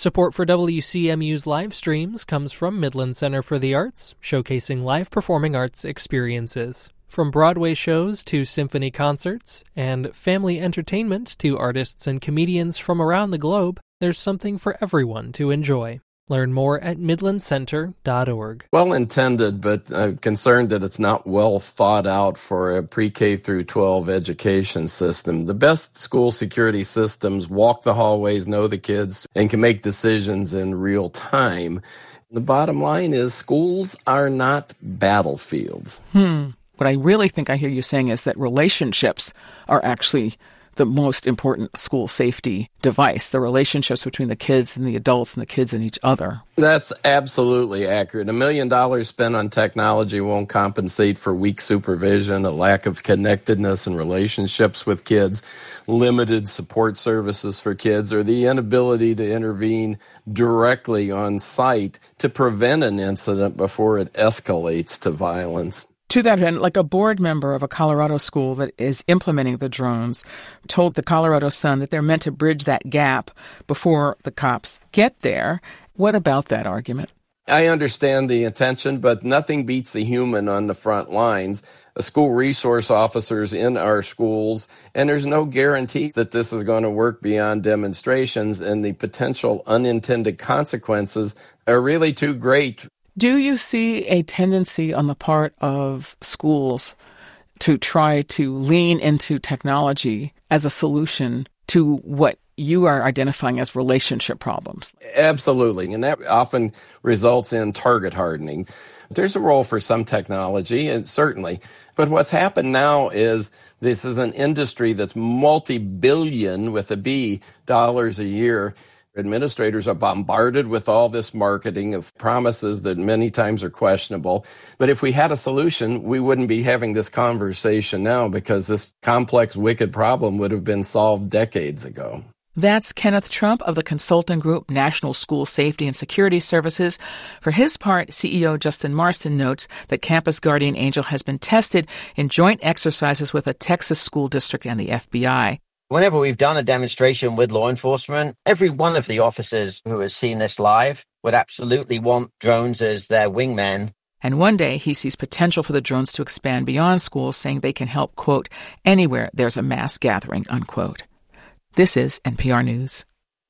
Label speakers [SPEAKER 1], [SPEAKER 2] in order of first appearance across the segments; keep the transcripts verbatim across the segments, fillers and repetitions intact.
[SPEAKER 1] Support for W C M U's live streams comes from Midland Center for the Arts, showcasing live performing arts experiences. From Broadway shows to symphony concerts, and family entertainment to artists and comedians from around the globe, there's something for everyone to enjoy. Learn more at midland center dot org.
[SPEAKER 2] Well intended, but I'm concerned that it's not well thought out for a pre-K through twelve education system. The best school security systems walk the hallways, know the kids, and can make decisions in real time. The bottom line is schools are not battlefields.
[SPEAKER 3] Hmm. What I really think I hear you saying is that relationships are actually the most important school safety device, the relationships between the kids and the adults and the kids and each other.
[SPEAKER 2] That's absolutely accurate. A million dollars spent on technology won't compensate for weak supervision, a lack of connectedness and relationships with kids, limited support services for kids, or the inability to intervene directly on site to prevent an incident before it escalates to violence.
[SPEAKER 3] To that end, like a board member of a Colorado school that is implementing the drones told the Colorado Sun that they're meant to bridge that gap before the cops get there. What about that argument?
[SPEAKER 2] I understand the intention, but nothing beats the human on the front lines. School resource officers in our schools, and there's no guarantee that this is going to work beyond demonstrations, and the potential unintended consequences are really too great.
[SPEAKER 3] Do you see a tendency on the part of schools to try to lean into technology as a solution to what you are identifying as relationship problems?
[SPEAKER 2] Absolutely, and that often results in target hardening. There's a role for some technology, and certainly, but what's happened now is this is an industry that's multi-billion, with a B, dollars a year. Administrators are bombarded with all this marketing of promises that many times are questionable. But if we had a solution, we wouldn't be having this conversation now, because this complex, wicked problem would have been solved decades ago.
[SPEAKER 3] That's Kenneth Trump of the consulting group National School Safety and Security Services. For his part, C E O Justin Marston notes that Campus Guardian Angel has been tested in joint exercises with a Texas school district and the F B I.
[SPEAKER 4] Whenever we've done a demonstration with law enforcement, every one of the officers who has seen this live would absolutely want drones as their wingmen.
[SPEAKER 3] And one day he sees potential for the drones to expand beyond schools, saying they can help, quote, anywhere there's a mass gathering, unquote. This is N P R News.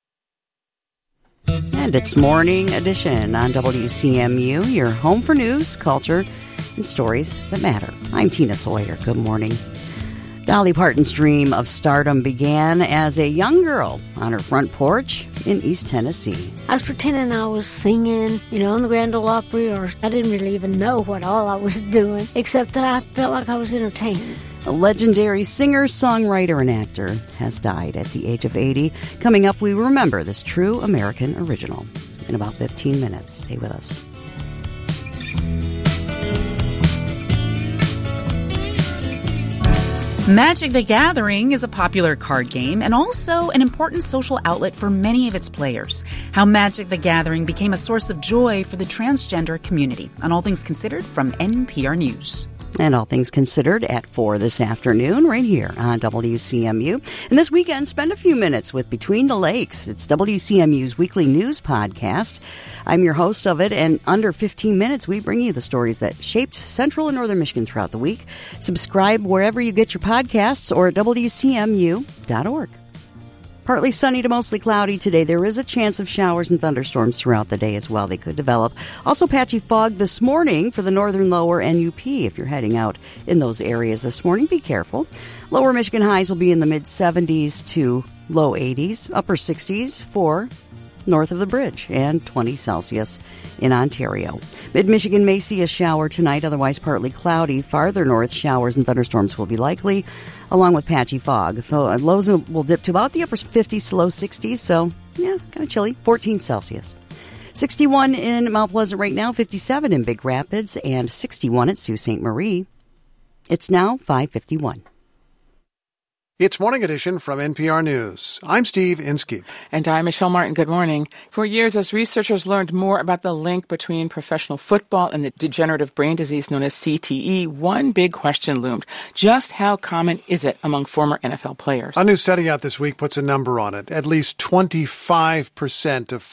[SPEAKER 5] And it's Morning Edition on W C M U, your home for news, culture, and stories that matter. I'm Tina Sawyer. Good morning. Dolly Parton's dream of stardom began as a young girl on her front porch in East Tennessee.
[SPEAKER 6] I was pretending I was singing, you know, in the Grand Ole Opry, or I didn't really even know what all I was doing, except that I felt like I was entertaining.
[SPEAKER 5] A legendary singer, songwriter, and actor has died at the age of eighty. Coming up, we remember this true American original. In about fifteen minutes. Stay with us.
[SPEAKER 7] Magic the Gathering is a popular card game and also an important social outlet for many of its players. How Magic the Gathering became a source of joy for the transgender community. On All Things Considered from N P R News.
[SPEAKER 5] And All Things Considered at four this afternoon, right here on W C M U. And this weekend, spend a few minutes with Between the Lakes. It's W C M U's weekly news podcast. I'm your host of it, and under fifteen minutes, we bring you the stories that shaped Central and Northern Michigan throughout the week. Subscribe wherever you get your podcasts or at W C M U dot org. Partly sunny to mostly cloudy today. There is a chance of showers and thunderstorms throughout the day as well. They could develop. Also patchy fog this morning for the northern lower and U P. If you're heading out in those areas this morning, be careful. Lower Michigan highs will be in the mid-seventies to low eighties, upper sixties for north of the bridge, and twenty Celsius in Ontario. Mid-Michigan may see a shower tonight, otherwise partly cloudy. Farther north, showers and thunderstorms will be likely, along with patchy fog. So, lows will dip to about the upper fifties to low sixties, so, yeah, kind of chilly. fourteen Celsius. sixty-one in Mount Pleasant right now, fifty-seven in Big Rapids, and sixty-one at Sault Ste. Marie. It's now five fifty-one.
[SPEAKER 8] It's Morning Edition from N P R News. I'm Steve Inskeep.
[SPEAKER 3] And I'm Michelle Martin. Good morning. For years, as researchers learned more about the link between professional football and the degenerative brain disease known as C T E, one big question loomed. Just how common is it among former N F L players?
[SPEAKER 8] A new study out this week puts a number on it. At least twenty-five percent of